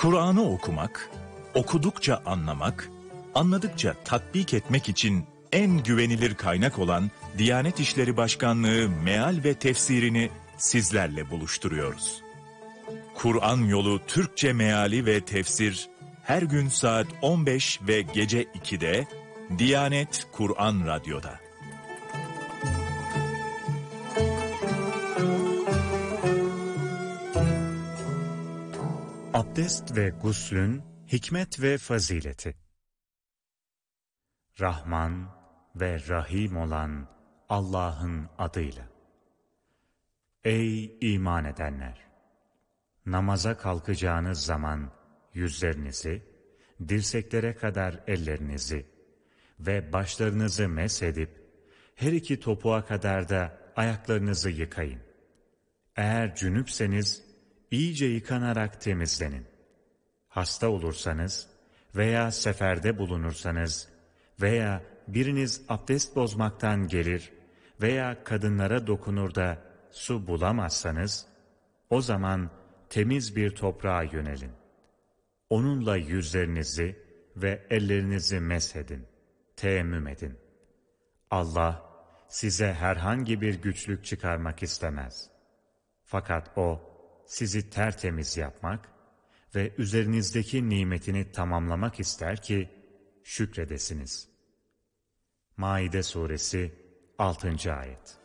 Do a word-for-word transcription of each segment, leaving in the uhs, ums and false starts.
Kur'an'ı okumak, okudukça anlamak, anladıkça tatbik etmek için en güvenilir kaynak olan Diyanet İşleri Başkanlığı meal ve tefsirini sizlerle buluşturuyoruz. Kur'an Yolu Türkçe meali ve tefsir her gün saat on beş ve gece ikide Diyanet Kur'an Radyo'da. Abdest ve guslün hikmet ve fazileti. Rahman ve Rahim olan Allah'ın adıyla. Ey iman edenler! Namaza kalkacağınız zaman yüzlerinizi, dirseklere kadar ellerinizi ve başlarınızı mesedip, her iki topuğa kadar da ayaklarınızı yıkayın. Eğer cünüpseniz, iyice yıkanarak temizlenin. Hasta olursanız veya seferde bulunursanız veya biriniz abdest bozmaktan gelir veya kadınlara dokunur da su bulamazsanız, o zaman temiz bir toprağa yönelin. Onunla yüzlerinizi ve ellerinizi meshedin, teyemmüm edin. Allah size herhangi bir güçlük çıkarmak istemez. Fakat O, sizi tertemiz yapmak ve üzerinizdeki nimetini tamamlamak ister ki şükredesiniz. Maide Suresi altıncı Ayet.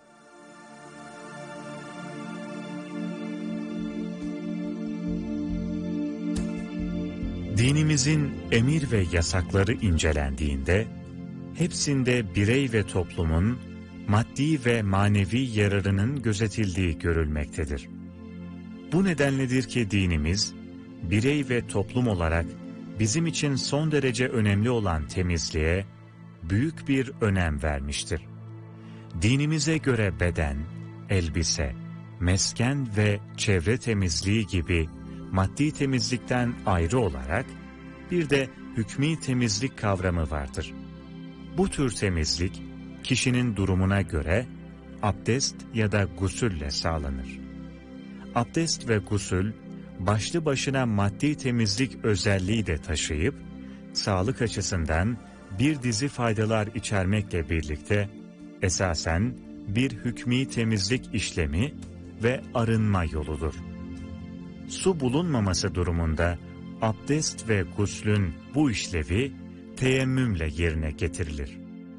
Dinimizin emir ve yasakları incelendiğinde, hepsinde birey ve toplumun maddi ve manevi yararının gözetildiği görülmektedir. Bu nedenledir ki dinimiz, birey ve toplum olarak bizim için son derece önemli olan temizliğe büyük bir önem vermiştir. Dinimize göre beden, elbise, mesken ve çevre temizliği gibi maddi temizlikten ayrı olarak bir de hükmî temizlik kavramı vardır. Bu tür temizlik kişinin durumuna göre abdest ya da gusülle sağlanır. Abdest ve gusül başlı başına maddi temizlik özelliği de taşıyıp sağlık açısından bir dizi faydalar içermekle birlikte esasen bir hükmî temizlik işlemi ve arınma yoludur. Su bulunmaması durumunda abdest ve guslün bu işlevi teyemmümle yerine getirilir.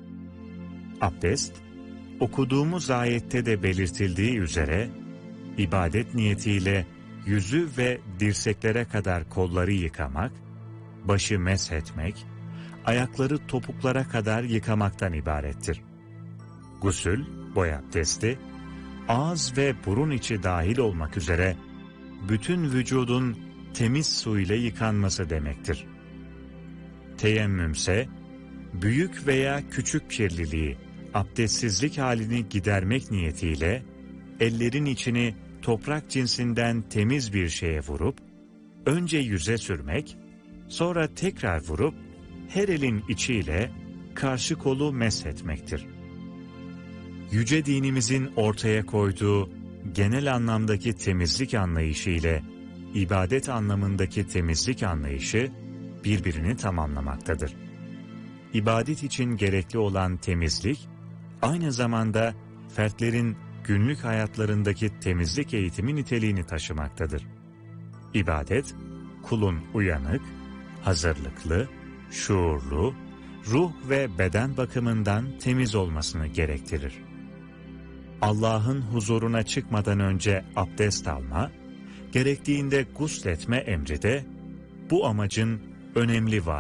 Abdest, okuduğumuz ayette de belirtildiği üzere, ibadet niyetiyle yüzü ve dirseklere kadar kolları yıkamak, başı meshetmek, ayakları topuklara kadar yıkamaktan ibarettir. Gusül, boy abdesti, ağız ve burun içi dahil olmak üzere bütün vücudun temiz su ile yıkanması demektir. Teyemmümse, büyük veya küçük kirliliği, abdestsizlik halini gidermek niyetiyle ellerin içini toprak cinsinden temiz bir şeye vurup, önce yüze sürmek, sonra tekrar vurup, her elin içiyle karşı kolu meshetmektir. Yüce dinimizin ortaya koyduğu genel anlamdaki temizlik anlayışı ile ibadet anlamındaki temizlik anlayışı birbirini tamamlamaktadır. İbadet için gerekli olan temizlik, aynı zamanda fertlerin günlük hayatlarındaki temizlik eğitimi niteliğini taşımaktadır. İbadet, kulun uyanık, hazırlıklı, şuurlu, ruh ve beden bakımından temiz olmasını gerektirir. Allah'ın huzuruna çıkmadan önce abdest alma, gerektiğinde gusletme emri de bu amacın önemli